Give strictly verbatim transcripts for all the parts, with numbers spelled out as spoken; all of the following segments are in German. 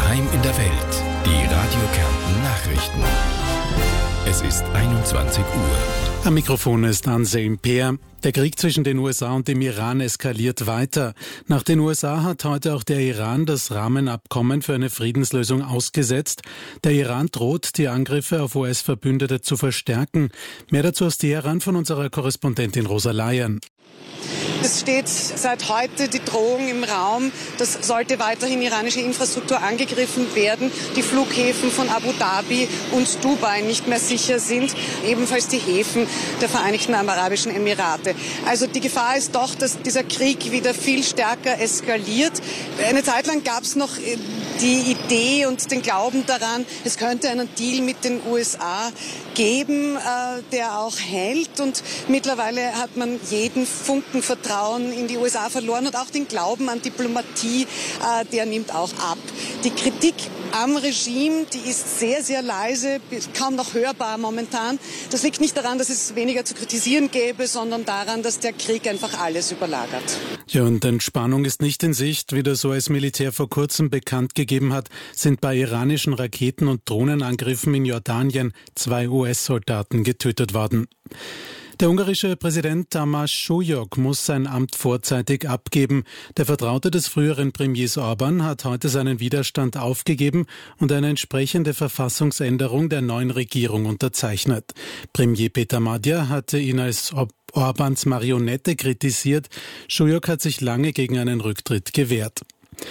Daheim in der Welt. Die Radio Kärnten Nachrichten. Es ist einundzwanzig Uhr. Am Mikrofon ist Anselm Peer. Der Krieg zwischen den U S A und dem Iran eskaliert weiter. Nach den U S A hat heute auch der Iran das Rahmenabkommen für eine Friedenslösung ausgesetzt. Der Iran droht, die Angriffe auf U S-Verbündete zu verstärken. Mehr dazu aus Teheran von unserer Korrespondentin Rosa Layen. Es steht seit heute die Drohung im Raum, dass sollte weiterhin iranische Infrastruktur angegriffen werden, die Flughäfen von Abu Dhabi und Dubai nicht mehr sicher sind, ebenfalls die Häfen der Vereinigten Arabischen Emirate. Also die Gefahr ist doch, dass dieser Krieg wieder viel stärker eskaliert. Eine Zeit lang gab es noch die Idee und den Glauben daran, es könnte einen Deal mit den U S A geben, der auch hält, und mittlerweile hat man jeden Funken Vertrauen in die U S A verloren und auch den Glauben an Diplomatie, äh, der nimmt auch ab. Die Kritik am Regime, die ist sehr, sehr leise, kaum noch hörbar momentan. Das liegt nicht daran, dass es weniger zu kritisieren gäbe, sondern daran, dass der Krieg einfach alles überlagert. Ja, und Entspannung ist nicht in Sicht. Wie das U S-Militär vor kurzem bekannt gegeben hat, sind bei iranischen Raketen- und Drohnenangriffen in Jordanien zwei U S-Soldaten getötet worden. Der ungarische Präsident Tamás Súlyog muss sein Amt vorzeitig abgeben. Der Vertraute des früheren Premiers Orbán hat heute seinen Widerstand aufgegeben und eine entsprechende Verfassungsänderung der neuen Regierung unterzeichnet. Premier Péter Magyar hatte ihn als Orbáns Marionette kritisiert. Súlyog hat sich lange gegen einen Rücktritt gewehrt.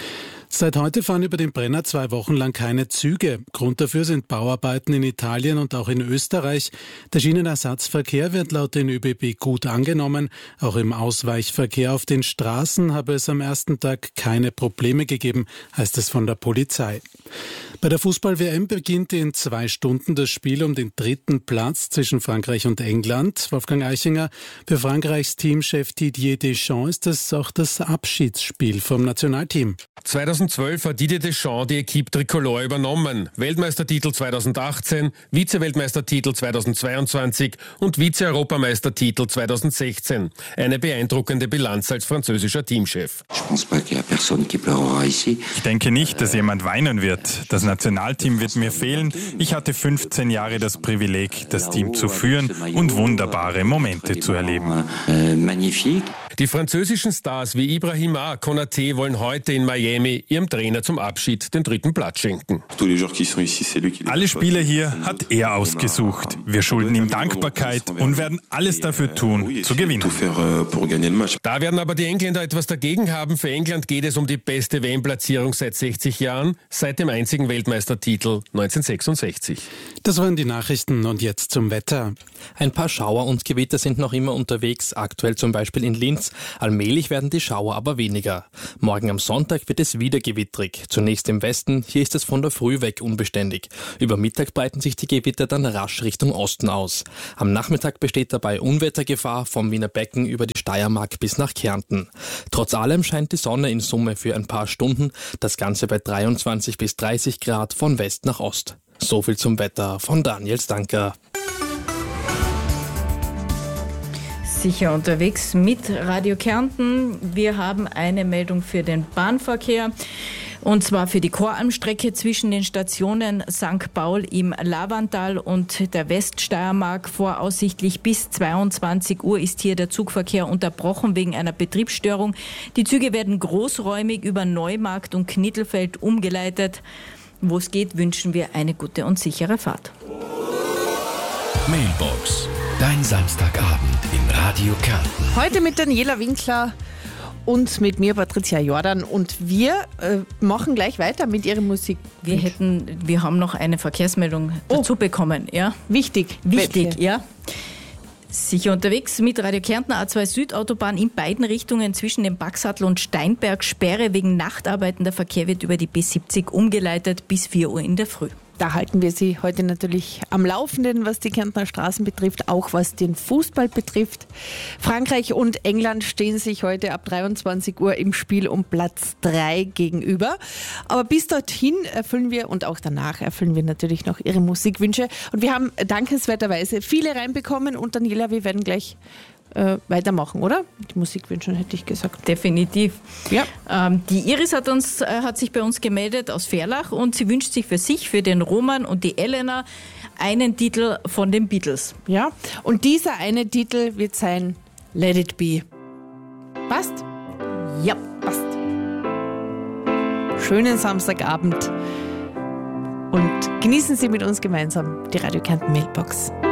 Seit heute fahren über den Brenner zwei Wochen lang keine Züge. Grund dafür sind Bauarbeiten in Italien und auch in Österreich. Der Schienenersatzverkehr wird laut den ÖBB gut angenommen. Auch im Ausweichverkehr auf den Straßen habe es am ersten Tag keine Probleme gegeben, heißt es von der Polizei. Bei der Fußball-W M beginnt in zwei Stunden das Spiel um den dritten Platz zwischen Frankreich und England. Wolfgang Eichinger, für Frankreichs Teamchef Didier Deschamps ist es auch das Abschiedsspiel vom Nationalteam. zweitausendzwölf hat Didier Deschamps die Equipe Tricolore übernommen. Weltmeistertitel zweitausendachtzehn, Vize-Weltmeistertitel zweitausendzweiundzwanzig und Vize-Europameistertitel zweitausendsechzehn. Eine beeindruckende Bilanz als französischer Teamchef. Ich denke nicht, dass jemand weinen wird. Das Nationalteam wird mir fehlen. Ich hatte fünfzehn Jahre das Privileg, das Team zu führen und wunderbare Momente zu erleben. Die französischen Stars wie Ibrahima, Konaté wollen heute in Miami ihrem Trainer zum Abschied den dritten Platz schenken. Alle Spieler hier hat er ausgesucht. Wir schulden ihm Dankbarkeit und werden alles dafür tun, zu gewinnen. Da werden aber die Engländer etwas dagegen haben. Für England geht es um die beste W M-Platzierung seit sechzig Jahren, seit dem einzigen Weltmeistertitel neunzehnhundertsechsundsechzig. Das waren die Nachrichten und jetzt zum Wetter. Ein paar Schauer und Gewitter sind noch immer unterwegs, aktuell zum Beispiel in Linz. Allmählich werden die Schauer aber weniger. Morgen am Sonntag wird es wieder gewittrig. Zunächst im Westen, hier ist es von der Früh weg unbeständig. Über Mittag breiten sich die Gewitter dann rasch Richtung Osten aus. Am Nachmittag besteht dabei Unwettergefahr vom Wiener Becken über die Steiermark bis nach Kärnten. Trotz allem scheint die Sonne in Summe für ein paar Stunden, das Ganze bei dreiundzwanzig bis dreißig Grad von West nach Ost. So viel zum Wetter von Daniel Stanker. Sicher unterwegs mit Radio Kärnten. Wir haben eine Meldung für den Bahnverkehr. Und zwar für die Choralmstrecke zwischen den Stationen Sankt Paul im Lavantal und der Weststeiermark. Voraussichtlich bis zweiundzwanzig Uhr ist hier der Zugverkehr unterbrochen wegen einer Betriebsstörung. Die Züge werden großräumig über Neumarkt und Knittelfeld umgeleitet. Wo es geht, wünschen wir eine gute und sichere Fahrt. Mailbox, dein Samstagabend in Radio Kärnten. Heute mit Daniela Winkler und mit mir, Patricia Jordan. Und wir äh, machen gleich weiter mit Ihrer Musik. Wir hätten, wir haben noch eine Verkehrsmeldung oh. dazu bekommen. Ja? Wichtig. Wichtig, Welche? ja. Sicher unterwegs mit Radio Kärnten, A zwei Südautobahn in beiden Richtungen zwischen dem Baxattel und Steinberg. Sperre wegen Nachtarbeiten. Der Verkehr wird über die B siebzig umgeleitet bis vier Uhr in der Früh. Da halten wir Sie heute natürlich am Laufenden, was die Kärntner Straßen betrifft, auch was den Fußball betrifft. Frankreich und England stehen sich heute ab dreiundzwanzig Uhr im Spiel um Platz drei gegenüber. Aber bis dorthin erfüllen wir und auch danach erfüllen wir natürlich noch Ihre Musikwünsche. Und wir haben dankenswerterweise viele reinbekommen. Und Daniela, wir werden gleich äh, weitermachen, oder? Die Musikwünsche hätte ich gesagt. Definitiv. Ja. Ähm, die Iris hat, uns, äh, hat sich bei uns gemeldet aus Verlach und sie wünscht sich für sich, für den Roman und die Elena einen Titel von den Beatles. Ja, und dieser eine Titel wird sein Let It Be. Passt? Ja. Passt. Schönen Samstagabend und genießen Sie mit uns gemeinsam die Radio Kärnten Mailbox.